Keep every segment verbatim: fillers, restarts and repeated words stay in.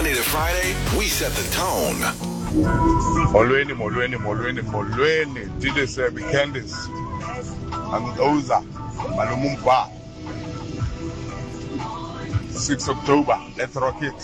Monday to Friday, we set the tone. Molweni, molweni, molweni, molweni. D J Sebi Candice. I'm Oza. Malumumba. sixth of October. Let's rock it.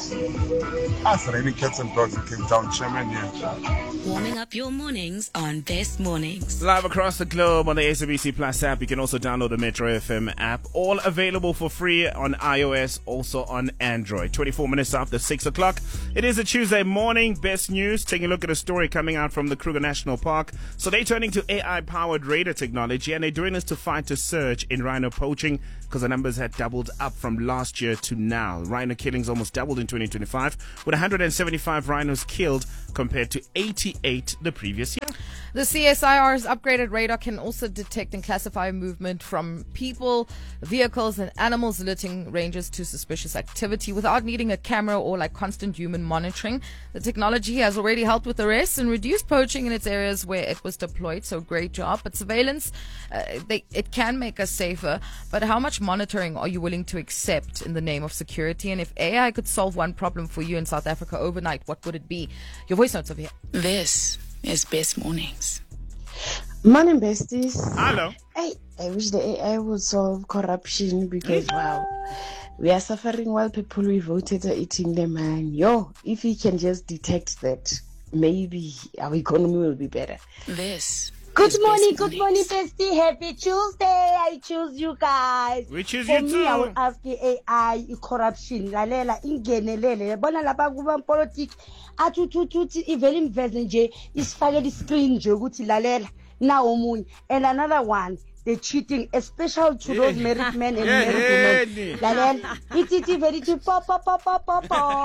Us raining cats and dogs in Cape Town. Chairman here. Warming up your mornings on Best Mornings. Live across the globe on the S A B C Plus app. You can also download the Metro F M app. All available for free on iOS, also on Android. twenty-four minutes after six o'clock. It is a Tuesday morning. Best news. Taking a look at a story coming out from the Kruger National Park. So they're turning to A I-powered radar technology, and they're doing this to fight a surge in rhino poaching because the numbers had doubled up from last year to now. Rhino killings almost doubled in twenty twenty-five, with one hundred seventy-five rhinos killed compared to eighty-eight the previous year. The C S I R's upgraded radar can also detect and classify movement from people, vehicles, and animals, alerting rangers to suspicious activity without needing a camera or like constant human monitoring. The technology has already helped with arrests and reduced poaching in its areas where it was deployed, so great job. But surveillance, uh, they, it can make us safer, but how much monitoring are you willing to accept in the name of security? And if A I could solve one problem for you in South Africa overnight, what would it be? Your voice notes over here. This is Best Mornings. Morning, besties. Hello. Hey, I wish the A I would solve corruption because, wow, we are suffering while people we voted are eating the man. Yo, if he can just detect that, maybe our economy will be better. This Good is morning, Best good Mornings. morning, bestie. Happy Tuesday. I choose you guys. We choose For you me, too. I will ask the A I corruption. Lalela ingenelele. Bona laba kuba politics. Atututut iveli mveze nje isifake the screen nje ukuthi lalela na omunye. And another one, the cheating, especially to those married men and Yeah, married yeah, women. Lalela it it very to pop pop pop pop pop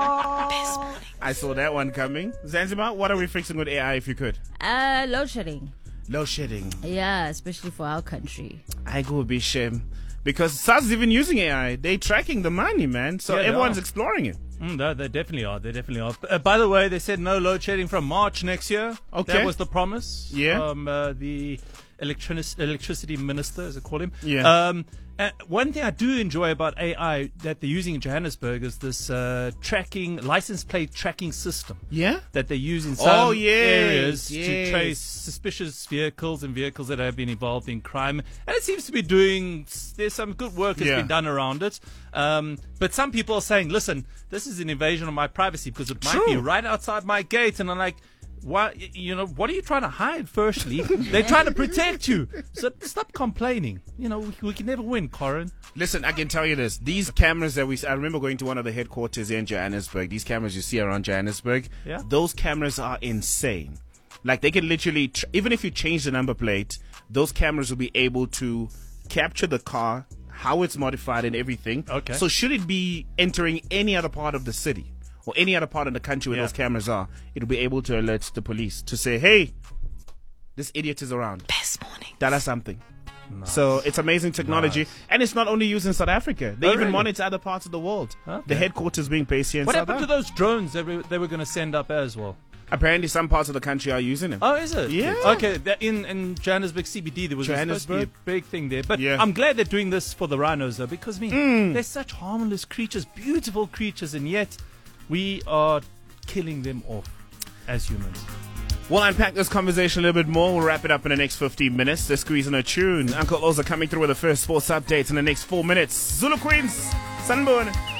pop. I saw that one coming. Zanzibar, what are we fixing with A I if you could? Uh, load shedding. Load shedding. Yeah, especially for our country. I go be shame. Because SARS is even using A I. They're tracking the money, man. So Yeah, they everyone's are. exploring it. Mm, they, they definitely are. They definitely are. Uh, by the way, they said no load shedding from March next year. Okay. That was the promise. Yeah. Um, uh, the electronic, electricity minister, as they call him. Yeah. Um, uh, one thing I do enjoy about A I that they're using in Johannesburg is this uh, tracking, license plate tracking system. Yeah? That they use in some Oh, yes, areas yes. to trace suspicious vehicles and vehicles that have been involved in crime. And it seems to be doing, there's some good work that's Yeah. been done around it. Um, but some people are saying, listen, this is an invasion of my privacy because it might be True. right outside my gate. And I'm like, why, you know, what are you trying to hide, firstly? They're trying to protect you. So stop complaining. You know, we, we can never win, Corin. Listen, I can tell you this. These cameras that we... I remember going to one of the headquarters here in Johannesburg. These cameras you see around Johannesburg. Yeah. Those cameras are insane. Like, they can literally... Tr- even if you change the number plate, those cameras will be able to capture the car, how it's modified and everything. Okay. So should it be entering any other part of the city or any other part of the country where Yeah. those cameras are, it'll be able to alert the police to say, hey, this idiot is around. Best Mornings. Tell us something. So it's amazing technology, Nice. and it's not only used in South Africa. They Oh, even really? monitor other parts of the world. Okay. The headquarters being based here in What South happened to Africa. those drones that we, they were going to send up as well? Apparently, some parts of the country are using them. Oh, is it? Yeah. Okay, that in, in Johannesburg C B D, there was supposed to be a Johannesburg? big thing there. But Yeah. I'm glad they're doing this for the rhinos, though, because, I mean, they're such harmless creatures, beautiful creatures, and yet we are killing them off as humans. We'll unpack this conversation a little bit more. We'll wrap it up in the next fifteen minutes. They're squeezing a tune. Uncle Oza coming through with the first sports updates in the next four minutes. Zulu Queens, Sunburn.